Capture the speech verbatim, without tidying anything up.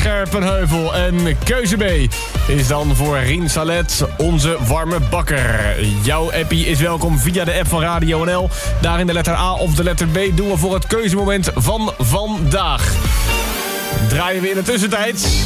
Scherpenheuvel. En keuze B is dan voor Rien Salet, onze warme bakker. Jouw appie is welkom via de app van Radio N L. Daarin de letter A of de letter B doen we voor het keuzemoment van vandaag. Draaien we in de tussentijd